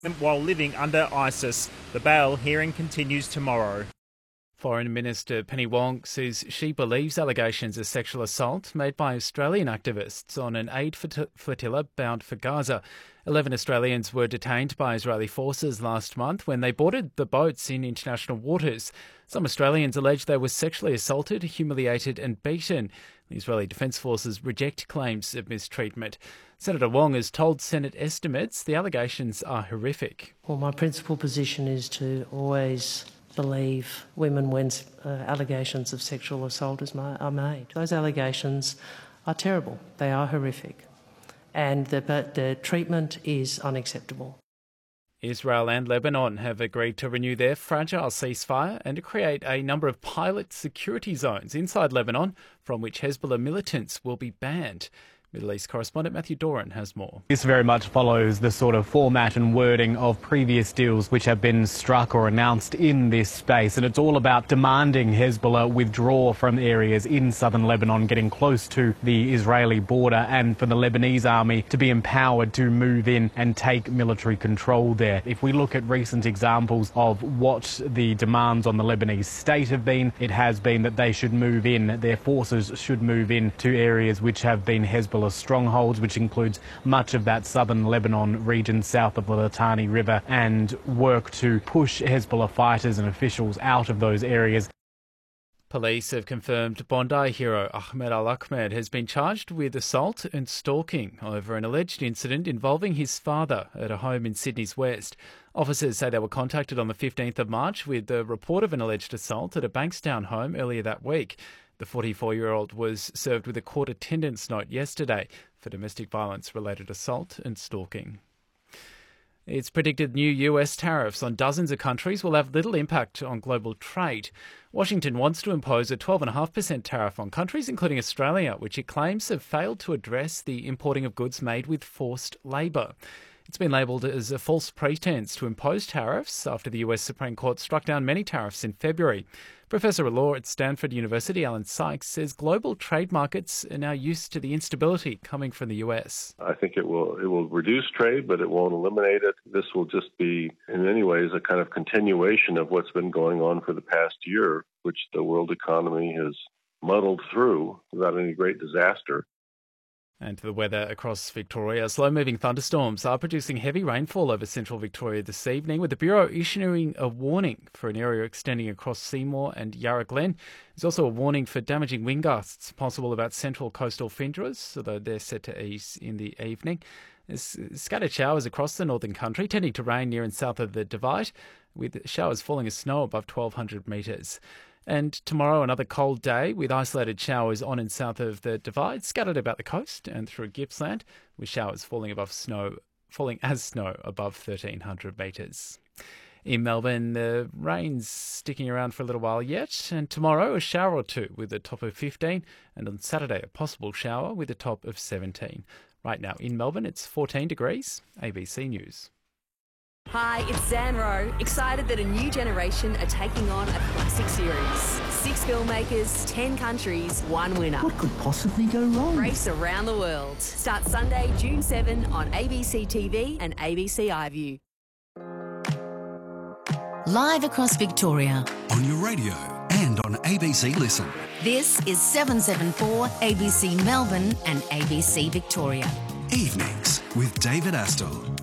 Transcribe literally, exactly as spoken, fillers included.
while living under ISIS. The bail hearing continues tomorrow. Foreign Minister Penny Wong says she believes allegations of sexual assault made by Australian activists on an aid flotilla bound for Gaza. Eleven Australians were detained by Israeli forces last month when they boarded the boats in international waters. Some Australians allege they were sexually assaulted, humiliated and beaten. The Israeli Defence Forces reject claims of mistreatment. Senator Wong has told Senate estimates the allegations are horrific. Well, my principal position is to always believe women when uh, allegations of sexual assault is ma- are made. Those allegations are terrible. They are horrific. And the, but the treatment is unacceptable. Israel and Lebanon have agreed to renew their fragile ceasefire and to create a number of pilot security zones inside Lebanon from which Hezbollah militants will be banned. Middle East correspondent Matthew Doran has more. This very much follows the sort of format and wording of previous deals which have been struck or announced in this space, and it's all about demanding Hezbollah withdraw from areas in southern Lebanon, getting close to the Israeli border, and for the Lebanese army to be empowered to move in and take military control there. If we look at recent examples of what the demands on the Lebanese state have been, it has been that they should move in, their forces should move in to areas which have been Hezbollah strongholds, which includes much of that southern Lebanon region south of the Litani River, and work to push Hezbollah fighters and officials out of those areas. Police have confirmed Bondi hero Ahmed Al-Ahmed has been charged with assault and stalking over an alleged incident involving his father at a home in Sydney's West. Officers say they were contacted on the fifteenth of March with the report of an alleged assault at a Bankstown home earlier that week. The forty-four-year-old was served with a court attendance note yesterday for domestic violence-related assault and stalking. It's predicted new U S tariffs on dozens of countries will have little impact on global trade. Washington wants to impose a twelve point five percent tariff on countries, including Australia, which it claims have failed to address the importing of goods made with forced labour. It's been labelled as a false pretense to impose tariffs after the U S Supreme Court struck down many tariffs in February. Professor of Law at Stanford University, Alan Sykes, says global trade markets are now used to the instability coming from the U S. I think it will it will reduce trade, but it won't eliminate it. This will just be, in many ways, a kind of continuation of what's been going on for the past year, which the world economy has muddled through without any great disaster. And to the weather across Victoria. Slow-moving thunderstorms are producing heavy rainfall over central Victoria this evening, with the Bureau issuing a warning for an area extending across Seymour and Yarra Glen. There's also a warning for damaging wind gusts possible about central coastal Findras, although they're set to ease in the evening. There's scattered showers across the northern country, tending to rain near and south of the Divide, with showers falling as snow above twelve hundred metres. And tomorrow, another cold day with isolated showers on and south of the Divide, scattered about the coast and through Gippsland, with showers falling above snow, falling as snow above thirteen hundred metres. In Melbourne, the rain's sticking around for a little while yet, and tomorrow a shower or two with a top of fifteen, and on Saturday a possible shower with a top of seventeen. Right now in Melbourne, it's fourteen degrees. A B C News. Hi, it's Zan Rowe, excited that a new generation are taking on a classic series. Six filmmakers, ten countries, one winner. What could possibly go wrong? Race around the world. Starts Sunday, June seventh on A B C T V and A B C iView. Live across Victoria. On your radio and on A B C Listen. This is seven seventy-four A B C Melbourne and A B C Victoria. Evenings with David Astle.